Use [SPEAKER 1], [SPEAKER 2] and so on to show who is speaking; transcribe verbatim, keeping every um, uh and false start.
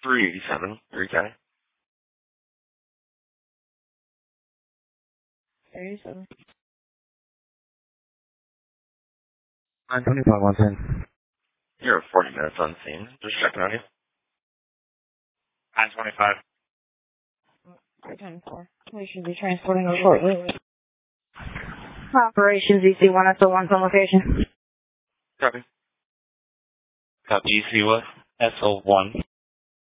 [SPEAKER 1] three eighty-seven, three K.
[SPEAKER 2] thirty-seven.
[SPEAKER 3] nine twenty-five, one ten.
[SPEAKER 1] You're forty minutes on scene. Just checking on you. nine twenty-five.
[SPEAKER 2] three ten four. We should be transporting her shortly. Operations E C one S O one on location.
[SPEAKER 1] Copy.
[SPEAKER 4] Copy. E C what? S O one.